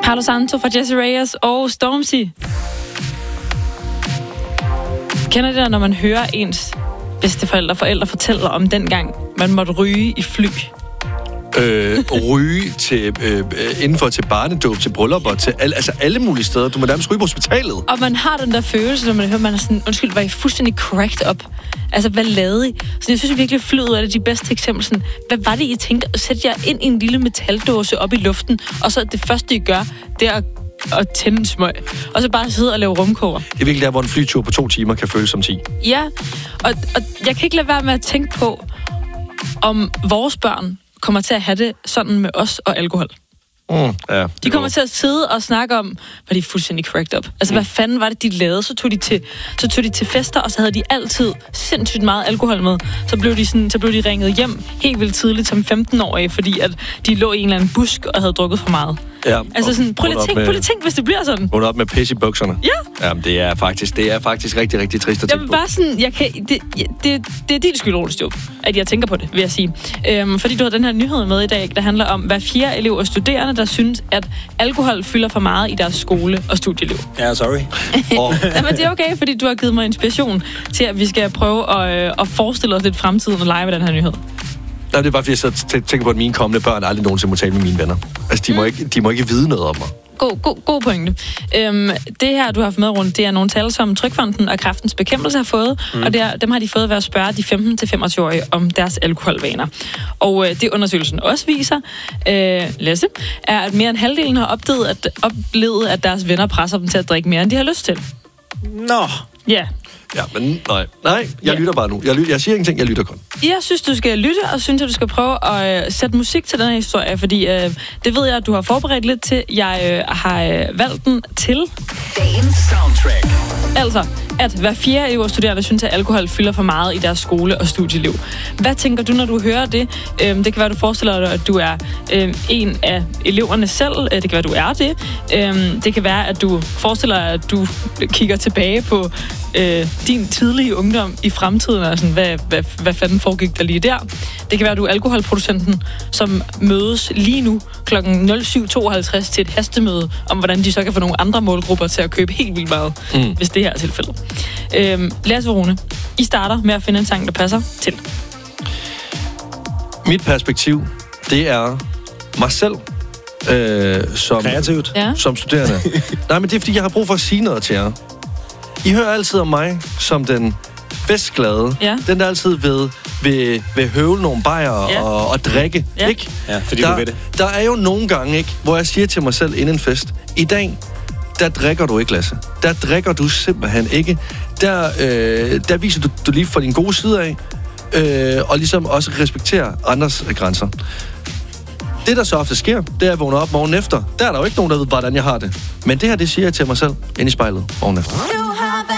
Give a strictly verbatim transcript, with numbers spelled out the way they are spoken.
Palo Santo fra Jesse Reyes og Stormzy. Kender det der, når man hører ens bedsteforældre og forældre fortæller om dengang, man måtte ryge i fly? Øh, ryge til, øh, indenfor til barnedåb, til bryllupper, til al, altså alle mulige steder. Du må nærmest ryge på hospitalet. Og man har den der følelse, når man hører, man er sådan, undskyld, var I fuldstændig cracked up? Altså, hvad lavede I? Så jeg synes virkelig, flyet er det de bedste eksempler. Sådan, hvad var det, I tænkte? At sætte jer ind i en lille metaldåse op i luften, og så det første, I gør, det er at, at tænde en smøg. Og så bare sidde og lave rumkoger. Det er virkelig der, hvor en flytur på to timer kan føles som ti. Ja, og, og jeg kan ikke lade være med at tænke på, om vores børn kommer til at have det sådan med os og alkohol. Mm, ja, de kommer jo til at sidde og snakke om, var de fuldstændig cracked up. Altså, mm. hvad fanden var det, de lavede? Så tog de til, så tog de til fester, og så havde de altid sindssygt meget alkohol med. Så blev de, sådan, så blev de ringet hjem helt vildt tidligt som femten-årige, fordi at de lå i en eller anden busk og havde drukket for meget. Ja, altså sådan, prøv lige at tænke, prøv lige at tænke, hvis det bliver sådan. Vågnet op med pis i bukserne. Ja. Jamen, det er faktisk, det er faktisk rigtig, rigtig trist at jeg tænke på. Bare sådan, jeg kan, det, det, det er din skyld, Ole Stjåp, at jeg tænker på det, vil jeg sige. Øhm, fordi du har den her nyhed med i dag, der handler om hver fjerde elev og studerende, der synes, at alkohol fylder for meget i deres skole- og studieliv. Ja, sorry. oh. Jamen, det er okay, fordi du har givet mig inspiration til, at vi skal prøve at, øh, at forestille os lidt fremtiden og lege med den her nyhed. Nej, det er bare fordi, jeg så tænker på, at mine kommende børn aldrig nogensinde må tale med mine venner. Altså, de, mm. må, ikke, de må ikke vide noget om mig. God, god, god pointe. Øhm, det her, du har haft med rundt, det er nogle tal, som Trygfonden og Kræftens Bekæmpelse har fået, mm. og det er, dem har de fået ved at spørge de femten til femogtyve-årige om deres alkoholvaner. Og øh, det undersøgelsen også viser, øh, Lasse, er, at mere end halvdelen har oplevet at, oplevet, at deres venner presser dem til at drikke mere, end de har lyst til. Nå. Ja. Ja, men nej, nej, jeg ja. lytter bare nu. Jeg, lytter, jeg siger ingenting, jeg lytter kun. Jeg synes, du skal lytte, og synes, at du skal prøve at øh, sætte musik til den her historie, fordi øh, det ved jeg, at du har forberedt lidt til. Jeg øh, har øh, valgt den til dagens soundtrack. Altså, at hver fjerde elev og studerende synes, at alkohol fylder for meget i deres skole- og studieliv. Hvad tænker du, når du hører det? Øhm, det kan være, du forestiller dig, at du er øhm, en af eleverne selv. Det kan være, du er det. Øhm, det kan være, at du forestiller dig, at du kigger tilbage på øh, din tidlige ungdom i fremtiden, og sådan, hvad, hvad, hvad fanden foregik der lige der? Det kan være, at du er alkoholproducenten, som mødes lige nu klokken nul syv tooghalvtreds til et hastemøde, om hvordan de så kan få nogle andre målgrupper til at købe helt vildt meget, mm. hvis det her er tilfældet. Øhm, Lasse og Rune, I starter med at finde en sang, der passer til. Mit perspektiv, det er mig selv, øh, som, kreativt. Ja. som studerende. Nej, men det er, fordi jeg har brug for at sige noget til jer. I hører altid om mig som den festglade. Ja. Den, der altid ved, ved, ved høvle nogle bajer ja. og, og drikke. Ja. Ikke? Ja, fordi der, du ved det. Der er jo nogle gange, ikke, hvor jeg siger til mig selv inden en fest, i dag, der drikker du ikke, Lasse. Der drikker du simpelthen ikke. Der, øh, der viser du, du lige for din gode side af, øh, og ligesom også respekterer andres grænser. Det, der så ofte sker, det er, at jeg vågner op morgen efter. Der er der jo ikke nogen, der ved, hvordan jeg har det. Men det her, det siger jeg til mig selv ind i spejlet morgen efter.